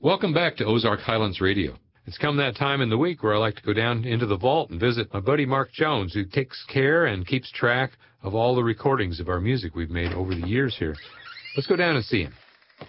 Welcome back to Ozark Highlands Radio. It's come that time in the week where I like to go down into the vault and visit my buddy Mark Jones, who takes care and keeps track of all the recordings of our music we've made over the years here. Let's go down and see him.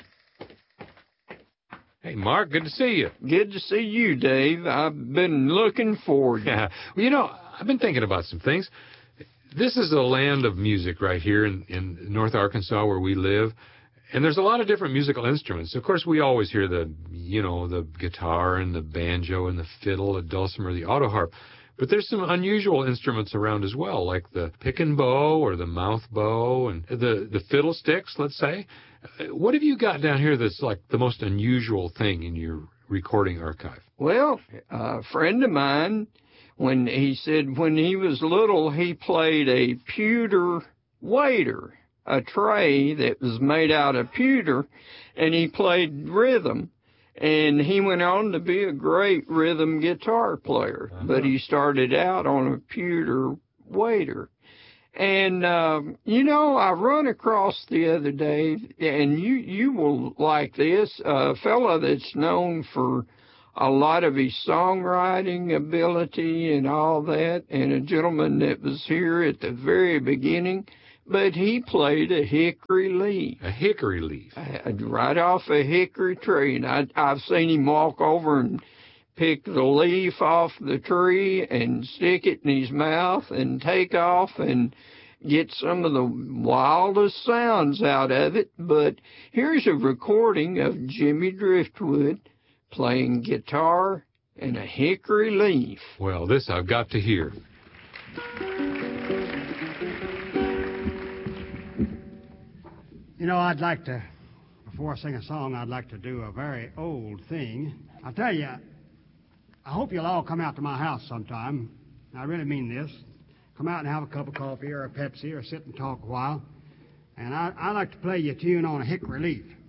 Hey, Mark, good to see you. Good to see you, Dave. I've been looking forward. Yeah. Well, you know, I've been thinking about some things. This is a land of music right here in North Arkansas where we live. And there's a lot of different musical instruments. Of course, we always hear the guitar and the banjo and the fiddle, the dulcimer, the auto harp. But there's some unusual instruments around as well, like the pick and bow or the mouth bow and the fiddlesticks, let's say. What have you got down here that's like the most unusual thing in your recording archive? Well, a friend of mine, when he was little, he played a pewter waiter, a tray that was made out of pewter, and he played rhythm. And he went on to be a great rhythm guitar player, but he started out on a pewter waiter. And, I run across the other day, and you will like this, a fellow that's known for a lot of his songwriting ability and all that, and a gentleman that was here at the very beginning, but he played a hickory leaf. A hickory leaf? Right off a hickory tree. And I've seen him walk over and pick the leaf off the tree and stick it in his mouth and take off and get some of the wildest sounds out of it. But here's a recording of Jimmy Driftwood playing guitar and a hickory leaf. Well, this I've got to hear. I'd like to, before I sing a song, I'd like to do a very old thing. I'll tell you, I hope you'll all come out to my house sometime. I really mean this. Come out and have a cup of coffee or a Pepsi or sit and talk a while. And I'd like to play you a tune on a hickory leaf.